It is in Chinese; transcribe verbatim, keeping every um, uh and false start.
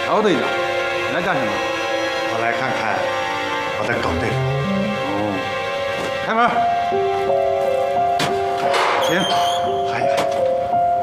姚队长，你来干什么？ 我来看看我的狗队。 哦，开门，请。